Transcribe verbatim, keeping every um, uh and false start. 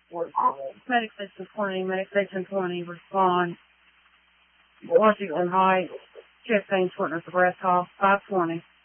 Medic Station twenty, Medic Station twenty, respond. Washington Heights, chest pain shortness of breath cough, five twenty.